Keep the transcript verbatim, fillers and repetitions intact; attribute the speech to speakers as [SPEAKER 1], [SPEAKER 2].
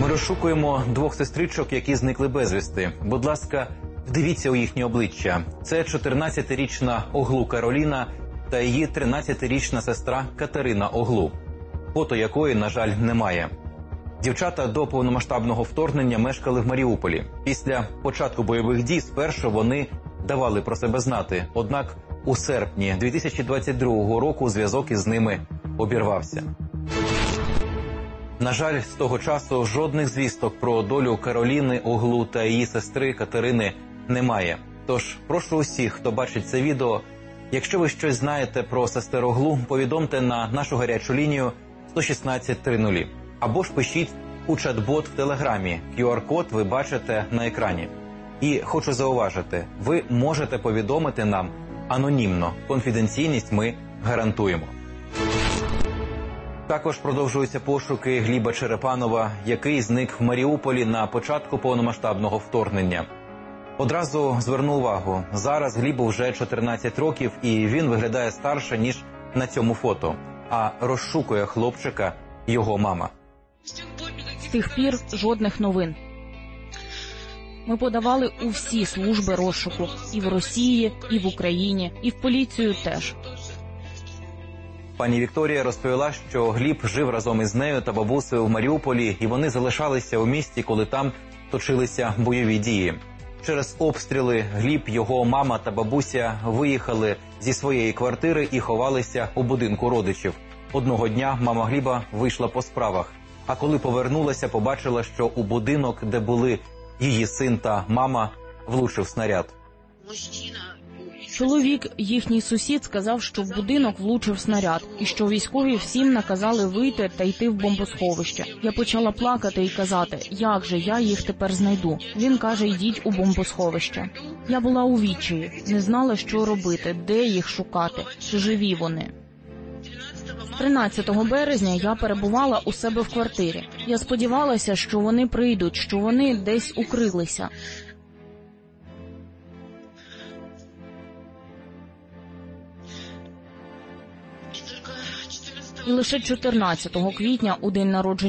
[SPEAKER 1] Ми розшукуємо двох сестричок, які зникли безвісти. Будь ласка, вдивіться у їхні обличчя. Це чотирнадцятирічна Оглу Кароліна та її тринадцятирічна сестра Катерина Оглу, фото якої, на жаль, немає. Дівчата до повномасштабного вторгнення мешкали в Маріуполі. Після початку бойових дій спершу вони давали про себе знати. Однак у серпні дві тисячі двадцять другого року зв'язок із ними обірвався. На жаль, з того часу жодних звісток про долю Кароліни Оглу та її сестри Катерини немає. Тож прошу усіх, хто бачить це відео, якщо ви щось знаєте про сестер Оглу, повідомте на нашу гарячу лінію сто шістнадцять тридцять. Або ж пишіть у чат-бот в Телеграмі. кю ар-код ви бачите на екрані. І хочу зауважити, ви можете повідомити нам анонімно. Конфіденційність ми гарантуємо. Також продовжуються пошуки Гліба Черепанова, який зник в Маріуполі на початку повномасштабного вторгнення. Одразу зверну увагу, зараз Глібу вже чотирнадцять років і він виглядає старше, ніж на цьому фото. А розшукує хлопчика його мама.
[SPEAKER 2] З тих пір жодних новин. Ми подавали у всі служби розшуку. І в Росії, і в Україні, і в поліцію теж.
[SPEAKER 1] Пані Вікторія розповіла, що Гліб жив разом із нею та бабусею в Маріуполі, і вони залишалися у місті, коли там точилися бойові дії. Через обстріли Гліб, його мама та бабуся виїхали зі своєї квартири і ховалися у будинку родичів. Одного дня мама Гліба вийшла по справах, а коли повернулася, побачила, що у будинок, де були її син та мама, влучив снаряд.
[SPEAKER 2] Чоловік, їхній сусід, сказав, що в будинок влучив снаряд, і що військові всім наказали вийти та йти в бомбосховище. Я почала плакати і казати, як же я їх тепер знайду. Він каже, йдіть у бомбосховище. Я була у відчаї, не знала, що робити, де їх шукати, чи живі вони. тринадцятого березня я перебувала у себе в квартирі. Я сподівалася, що вони прийдуть, що вони десь укрилися. І лише чотирнадцятого квітня, у день народження